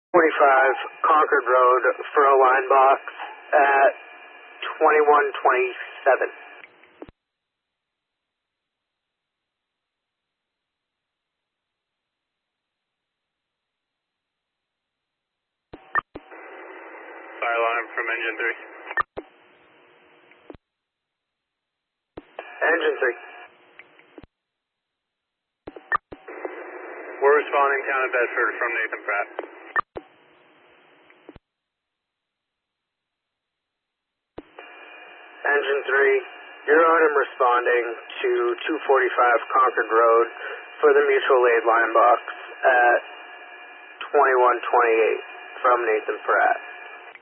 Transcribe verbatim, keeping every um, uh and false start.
forty-five Concord Road for a line box at twenty-one twenty-seven. Fire alarm from engine three. Engine three. We're responding town of Bedford from Nathan Pratt. Engine three, you're on and responding to two forty-five Concord Road for the mutual aid line box at twenty-one twenty-eight from Nathan Pratt.